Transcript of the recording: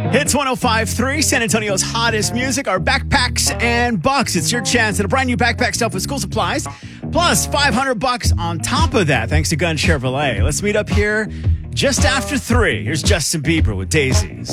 Hits 105.3, San Antonio's hottest music, our backpacks and bucks. It's your chance at a brand new backpack stuffed with school supplies, plus $500 on top of that, thanks to Gun Chevrolet. Let's meet up here just after 3. Here's Justin Bieber with Daisies.